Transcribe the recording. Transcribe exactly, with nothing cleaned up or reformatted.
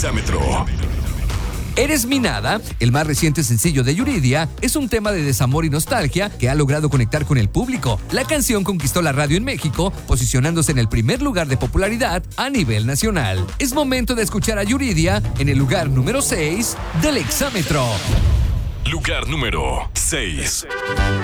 Exámetro. Eres mi nada, el más reciente sencillo de Yuridia, es un tema de desamor y nostalgia que ha logrado conectar con el público. La canción conquistó la radio en México, posicionándose en el primer lugar de popularidad a nivel nacional. Es momento de escuchar a Yuridia en el lugar número seis del Exámetro. Lugar número seis.